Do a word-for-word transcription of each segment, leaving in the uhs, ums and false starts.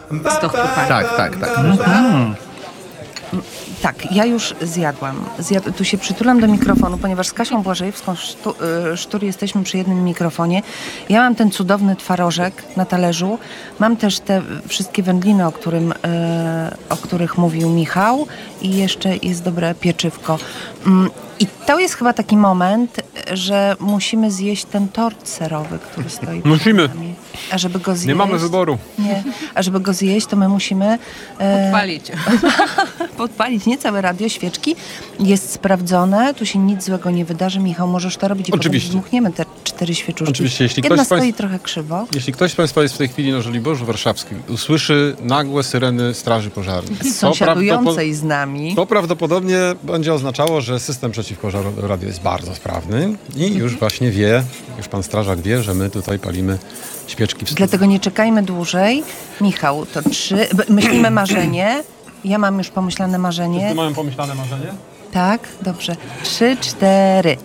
Z dochtypami. Tak, tak, tak. Mhm. Tak, ja już zjadłam. Zjad... Tu się przytulam do mikrofonu, ponieważ z Kasią Błażejewską sztu... Sztur jesteśmy przy jednym mikrofonie. Ja mam ten cudowny twarożek na talerzu. Mam też te wszystkie wędliny, o, którym, e... o których mówił Michał. I jeszcze jest dobre pieczywko. Mm. I to jest chyba taki moment, że musimy zjeść ten tort serowy, który stoi Musimy. przed nami. A żeby go zjeść... Nie mamy wyboru. Nie. A żeby go zjeść, to my musimy... E... Podpalić. Podpalić, nie całe radio, świeczki. Jest sprawdzone, tu się nic złego nie wydarzy. Michał, możesz to robić i Oczywiście. potem dmuchniemy te cztery świeczuszki. Oczywiście, jeśli Jedna ktoś z stoi państw... trochę krzywo. Jeśli ktoś z Państwa jest w tej chwili na Żoliborzu Warszawskim, usłyszy nagłe syreny Straży Pożarnej. Z sąsiadującej z nami. To prawdopodobnie będzie oznaczało, że system przeciwpożarowy radio jest bardzo sprawny i już właśnie wie, już pan strażak wie, że my tutaj palimy świeczki w studiu. Dlatego nie czekajmy dłużej. Michał, to trzy... Myślimy marzenie. Ja mam już pomyślane marzenie. Wszyscy mają pomyślane marzenie? Tak, dobrze. Trzy, cztery.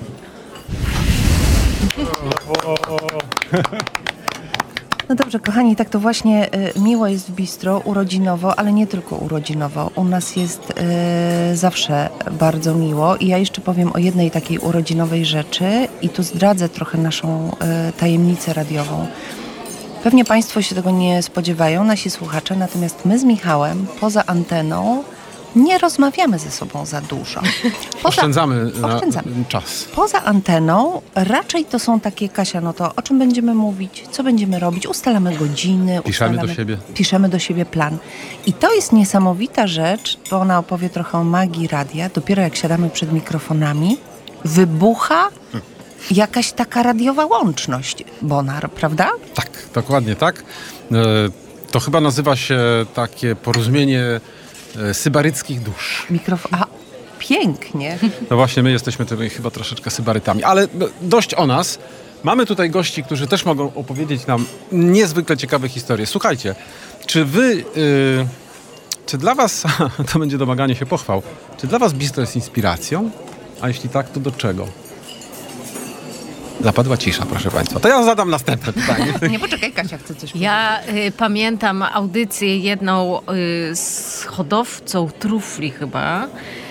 No dobrze, kochani, tak to właśnie y, miło jest w bistro, urodzinowo, ale nie tylko urodzinowo. U nas jest y, zawsze bardzo miło i ja jeszcze powiem o jednej takiej urodzinowej rzeczy i tu zdradzę trochę naszą y, tajemnicę radiową. Pewnie Państwo się tego nie spodziewają, nasi słuchacze, natomiast my z Michałem poza anteną nie rozmawiamy ze sobą za dużo. Poza, Oszczędzamy, oszczędzamy na czas. Poza anteną raczej to są takie, Kasia, no to o czym będziemy mówić, co będziemy robić, ustalamy godziny. Piszemy ustalamy, do siebie. Piszemy do siebie plan. I to jest niesamowita rzecz, bo ona opowie trochę o magii radia. Dopiero jak siadamy przed mikrofonami, wybucha jakaś taka radiowa łączność, Bonar, prawda? Tak, dokładnie tak. To chyba nazywa się takie porozumienie sybaryckich dusz. Mikrofon. A, pięknie. No właśnie, my jesteśmy tymi chyba troszeczkę sybarytami. Ale dość o nas. Mamy tutaj gości, którzy też mogą opowiedzieć nam niezwykle ciekawe historie. Słuchajcie, czy wy... Yy, czy dla was... to będzie domaganie się pochwał. Czy dla was bistro jest inspiracją? A jeśli tak, to do czego? Zapadła cisza, proszę państwa. To ja zadam następne pytanie. Nie, poczekaj, Kasia chce coś powiedzieć. Ja y, pamiętam audycję jedną y, z hodowcą trufli chyba.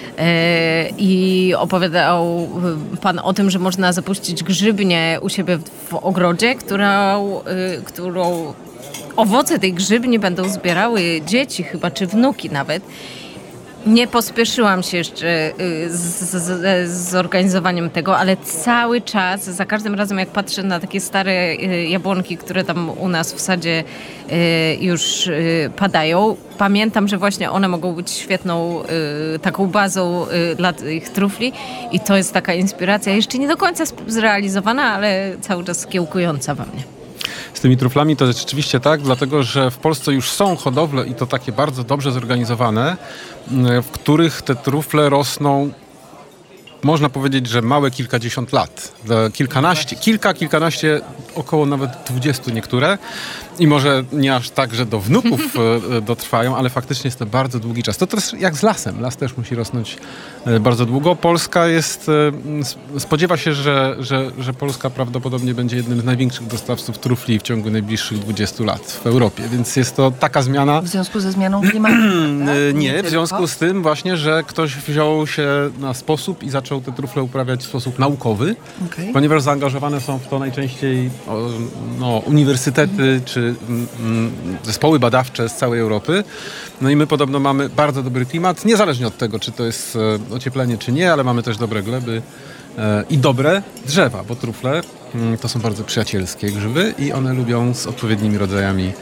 I opowiadał pan o tym, że można zapuścić grzybnię u siebie w ogrodzie, którą, którą owoce tej grzybni będą zbierały dzieci chyba, czy wnuki nawet. Nie pospieszyłam się jeszcze z, z, z zorganizowaniem tego, ale cały czas, za każdym razem jak patrzę na takie stare jabłonki, które tam u nas w sadzie już padają, pamiętam, że właśnie one mogą być świetną taką bazą dla tych trufli i to jest taka inspiracja, jeszcze nie do końca zrealizowana, ale cały czas kiełkująca we mnie. Z tymi truflami to jest rzeczywiście tak, dlatego że w Polsce już są hodowle i to takie bardzo dobrze zorganizowane, w których te trufle rosną, można powiedzieć, że małe kilkadziesiąt lat. Kilkanaście, kilka, kilkanaście, około nawet dwudziestu niektóre. I może nie aż tak, że do wnuków dotrwają, ale faktycznie jest to bardzo długi czas. To też jak z lasem. Las też musi rosnąć bardzo długo. Polska jest, spodziewa się, że, że, że Polska prawdopodobnie będzie jednym z największych dostawców trufli w ciągu najbliższych dwudziestu lat w Europie. Więc jest to taka zmiana. W związku ze zmianą klimatu? Nie, nie w związku z tym właśnie, że ktoś wziął się na sposób i zaczął te trufle uprawiać w sposób naukowy, okay. Ponieważ zaangażowane są w to najczęściej no, uniwersytety czy mm, zespoły badawcze z całej Europy. No i my podobno mamy bardzo dobry klimat, niezależnie od tego, czy to jest e, ocieplenie, czy nie, ale mamy też dobre gleby e, i dobre drzewa, bo trufle mm, to są bardzo przyjacielskie grzyby i one lubią z odpowiednimi rodzajami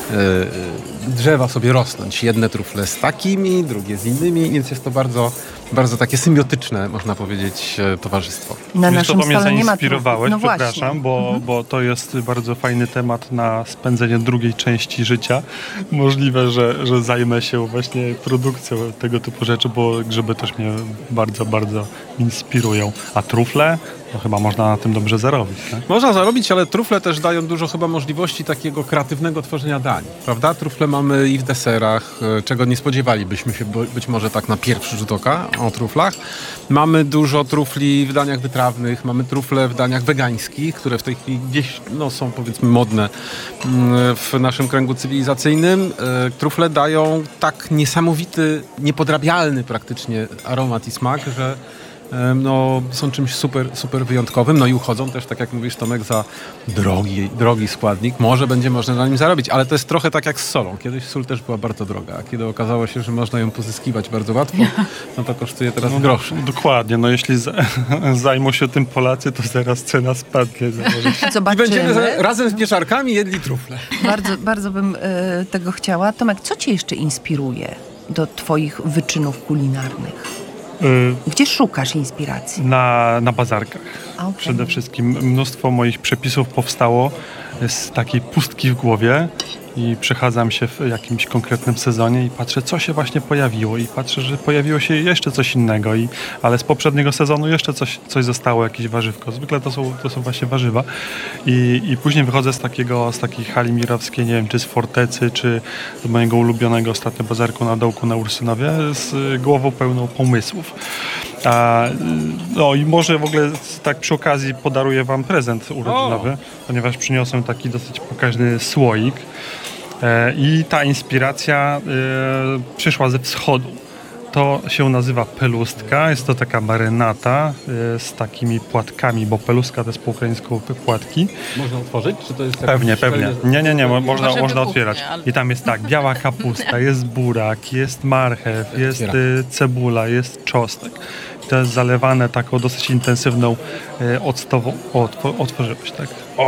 e, drzewa sobie rosnąć. Jedne trufle z takimi, drugie z innymi, więc jest to bardzo, bardzo takie symbiotyczne, można powiedzieć, towarzystwo. Na Wiesz, naszym to mnie stole nie ma zainspirowałeś, no przepraszam, bo, mhm. bo to jest bardzo fajny temat na spędzenie drugiej części życia. Możliwe, że, że zajmę się właśnie produkcją tego typu rzeczy, bo grzyby też mnie bardzo, bardzo inspirują. A trufle? No chyba można na tym dobrze zarobić, tak? Można zarobić, ale trufle też dają dużo chyba możliwości takiego kreatywnego tworzenia dań, prawda? Trufle mamy i w deserach, e, czego nie spodziewalibyśmy się bo- być może tak na pierwszy rzut oka o truflach. Mamy dużo trufli w daniach wytrawnych, mamy trufle w daniach wegańskich, które w tej chwili gdzieś no, są powiedzmy modne mm, w naszym kręgu cywilizacyjnym. E, Trufle dają tak niesamowity, niepodrabialny praktycznie aromat i smak, że no, są czymś super, super wyjątkowym, no i uchodzą też, tak jak mówisz Tomek, za drogi, drogi składnik. Może będzie można na nim zarobić, ale to jest trochę tak jak z solą. Kiedyś sól też była bardzo droga, a kiedy okazało się, że można ją pozyskiwać bardzo łatwo, no to kosztuje teraz No, groszy. Dokładnie, no jeśli za, zajmą się tym Polacy, to zaraz cena spadnie. I Zobaczymy. będziemy za, razem z pieczarkami jedli trufle. Bardzo, bardzo bym e, tego chciała. Tomek, co cię jeszcze inspiruje do twoich wyczynów kulinarnych? Y, Gdzie szukasz inspiracji? Na, na bazarkach. Okay. Przede wszystkim mnóstwo moich przepisów powstało z takiej pustki w głowie i przechadzam się w jakimś konkretnym sezonie i patrzę, co się właśnie pojawiło i patrzę, że pojawiło się jeszcze coś innego, i, ale z poprzedniego sezonu jeszcze coś, coś zostało, jakieś warzywko. Zwykle to są, to są właśnie warzywa i, i później wychodzę z takiego, z takiej hali mirowskiej, nie wiem, czy z Fortecy, czy z mojego ulubionego ostatnio bazarku na dołku na Ursynowie, z głową pełną pomysłów. A, no i może w ogóle tak przy okazji podaruję wam prezent urodzinowy, o. ponieważ przyniosłem taki dosyć pokaźny słoik e, i ta inspiracja e, przyszła ze wschodu. To się nazywa pelustka, jest to taka marynata e, z takimi płatkami, bo pelustka to jest po ukraińsku płatki. Można otworzyć? Czy to jest Pewnie, pewnie. Nie, nie, nie, mo- można, Może można wybuchnie, otwierać. ale- I tam jest tak, biała kapusta, jest burak, jest marchew, jest y, cebula, jest czosnek. I to jest zalewane taką dosyć intensywną y, octową... O, otw- otworzyłeś, tak?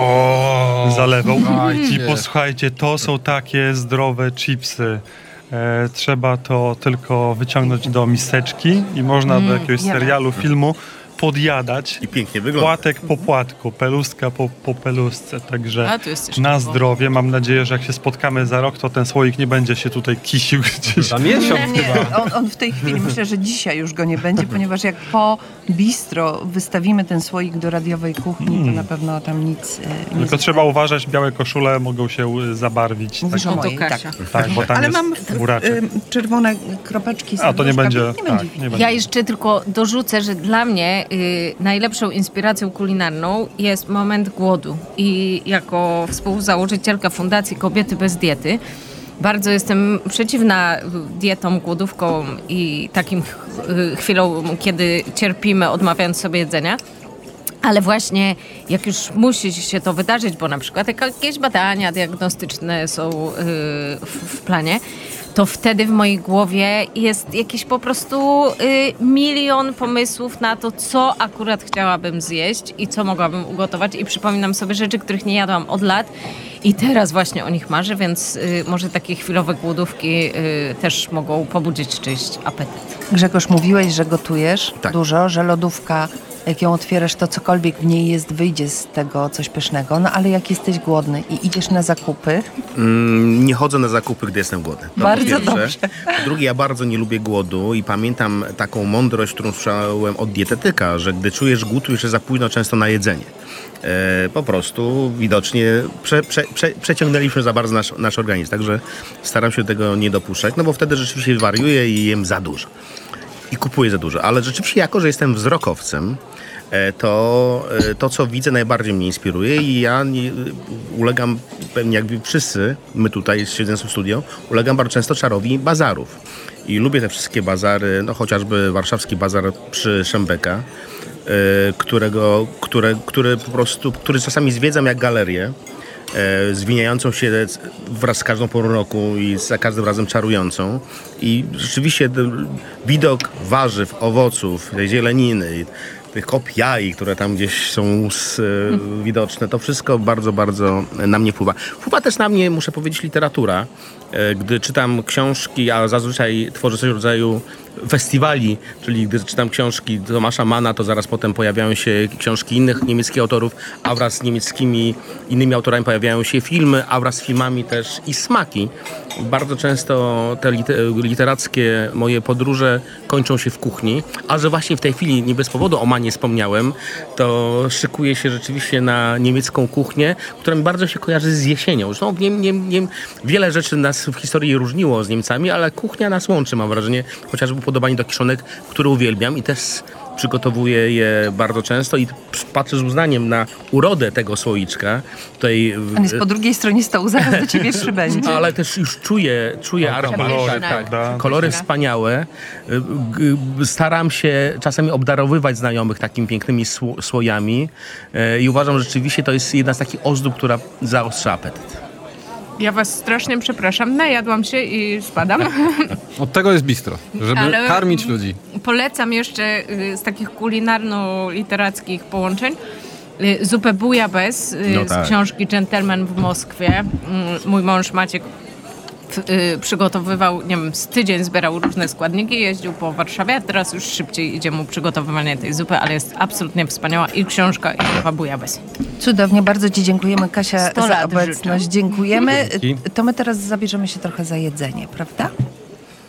O, Zalewą. słuchajcie. I posłuchajcie, to są takie zdrowe chipsy. E, trzeba to tylko wyciągnąć do miseczki i można do jakiegoś ja- serialu, filmu podjadać. I pięknie wygląda. Płatek po płatku, pelustka po, po pelustce, także A, tu jest też na kawa. zdrowie. Mam nadzieję, że jak się spotkamy za rok, to ten słoik nie będzie się tutaj kisił gdzieś. Za miesiąc chyba. On, on w tej chwili, myślę, że dzisiaj już go nie będzie, ponieważ jak po bistro wystawimy ten słoik do radiowej kuchni, to na pewno tam nic e, nie Tylko trzeba uważać, białe koszule mogą się y, zabarwić. Mówisz Tak, o No to mojej, tak. Kasia. tak, bo tam Ale jest mam buraczek. y, czerwone kropeczki. A to nie serduszka, będzie, nie tak, będzie. nie będzie. Ja jeszcze tylko dorzucę, że dla mnie y, najlepszą inspiracją kulinarną jest moment głodu. I jako współzałożycielka Fundacji Kobiety bez Diety bardzo jestem przeciwna dietom, głodówkom i takim ch- y, chwilom, kiedy cierpimy, odmawiając sobie jedzenia. Ale właśnie jak już musi się to wydarzyć, bo na przykład jakieś badania diagnostyczne są y, w, w planie, to wtedy w mojej głowie jest jakiś po prostu y, milion pomysłów na to, co akurat chciałabym zjeść i co mogłabym ugotować. I przypominam sobie rzeczy, których nie jadłam od lat i teraz właśnie o nich marzę, więc y, może takie chwilowe głodówki y, też mogą pobudzić czyjś apetyt. Grzegorz, mówiłeś, że gotujesz Tak. dużo, że lodówka, jak ją otwierasz, to cokolwiek w niej jest, wyjdzie z tego coś pysznego. No ale jak jesteś głodny i idziesz na zakupy, Mm, nie chodzę na zakupy, gdy jestem głodny. To Bardzo po pierwsze. dobrze. Po drugie, ja bardzo nie lubię głodu i pamiętam taką mądrość, którą słyszałem od dietetyka, że gdy czujesz głód, to już jest za późno często na jedzenie. E, po prostu widocznie prze, prze, prze, przeciągnęliśmy za bardzo nasz, nasz organizm, także staram się tego nie dopuszczać, no bo wtedy rzeczywiście wariuję i jem za dużo. I kupuję za dużo, ale rzeczywiście jako, że jestem wzrokowcem, e, to e, to, co widzę, najbardziej mnie inspiruje i ja nie, ulegam, pewnie jak wszyscy, my tutaj siedząc w studio, ulegam bardzo często czarowi bazarów. I lubię te wszystkie bazary, no chociażby warszawski bazar przy Szembeka, e, którego, które, który po prostu, który czasami zwiedzam jak galerię, e, zwiniającą się wraz z każdą porą roku i za każdym razem czarującą. I rzeczywiście ten widok warzyw, owoców, tej zieleniny, tych kop jaj, które tam gdzieś są z, e, widoczne, to wszystko bardzo, bardzo na mnie wpływa. Wpływa też na mnie, muszę powiedzieć, literatura. E, gdy czytam książki, a zazwyczaj tworzę coś w rodzaju festiwali, czyli gdy czytam książki Tomasza Manna, to zaraz potem pojawiają się książki innych niemieckich autorów, a wraz z niemieckimi innymi autorami pojawiają się filmy, a wraz z filmami też i smaki. Bardzo często te literackie moje podróże kończą się w kuchni, a że właśnie w tej chwili nie bez powodu o Mannie wspomniałem, to szykuję się rzeczywiście na niemiecką kuchnię, która mi bardzo się kojarzy z jesienią. Zresztą nie, nie, nie, wiele rzeczy nas w historii różniło z Niemcami, ale kuchnia nas łączy, mam wrażenie, chociażby upodobanie do kiszonek, które uwielbiam i też przygotowuję je bardzo często i patrzę z uznaniem na urodę tego słoiczka. Tutaj, On jest po drugiej stronie stołu, zaraz do ciebie przybędzie. ale też już czuję, czuję aromat. Kolory, Tak. prawda? Kolory wspaniałe. G- Staram się czasami obdarowywać znajomych takimi pięknymi sło- słojami e, i uważam, że rzeczywiście to jest jedna z takich ozdób, która zaostrza apetyt. Ja was strasznie przepraszam, najadłam się i spadam. Od tego jest bistro, żeby Ale- karmić ludzi. Polecam jeszcze y, z takich kulinarno-literackich połączeń y, zupę bujabes y, No z tak. książki Dżentelmen w Moskwie. Mm, Mój mąż Maciek y, przygotowywał, nie wiem, z tydzień zbierał różne składniki, jeździł po Warszawie, a teraz już szybciej idzie mu przygotowywanie tej zupy, ale jest absolutnie wspaniała i książka, i zupa bujabes. Cudownie, bardzo ci dziękujemy, Kasia, sto za lat obecność. życzę. Dziękujemy. Dzięki. To my teraz zabierzemy się trochę za jedzenie, prawda?